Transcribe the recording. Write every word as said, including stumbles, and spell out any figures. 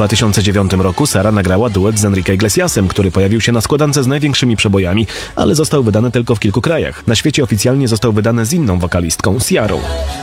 dwa tysiące dziewiątym roku Sara nagrała duet z Enrique Iglesiasem, który pojawił się na składance z największymi przebojami, ale został wydany tylko w kilku krajach. Na świecie oficjalnie został wydany z inną wokalistką, Ciarą.